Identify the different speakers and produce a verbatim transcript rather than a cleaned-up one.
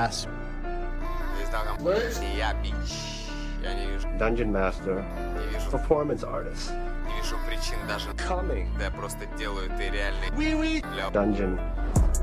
Speaker 1: Yes.
Speaker 2: Я бич. Я не вижу.
Speaker 3: Dungeon Master.
Speaker 2: Не вижу.
Speaker 3: Performance Artist.
Speaker 2: Не вижу причин даже.
Speaker 3: Coming.
Speaker 2: Да я просто делаю ты реальный.
Speaker 3: Dungeon